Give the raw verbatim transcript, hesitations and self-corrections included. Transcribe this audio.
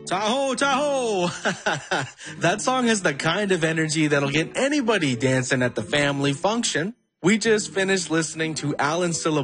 Tahoe, Tahoe! That song has the kind of energy that'll get anybody dancing at the family function. We just finished listening to Alan Syllable